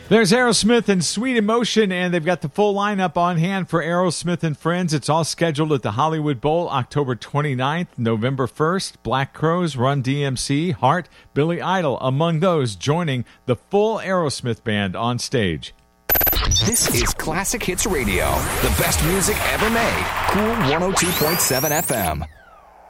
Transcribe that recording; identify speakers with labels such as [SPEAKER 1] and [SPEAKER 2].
[SPEAKER 1] There's Aerosmith and Sweet Emotion, and they've got the full lineup on hand for Aerosmith and Friends. It's all scheduled at the Hollywood Bowl, October 29th, November 1st. Black Crowes, Run DMC, Heart, Billy Idol, among those joining the full Aerosmith band on stage.
[SPEAKER 2] This is Classic Hits Radio, the best music ever made. Cool 102.7 FM.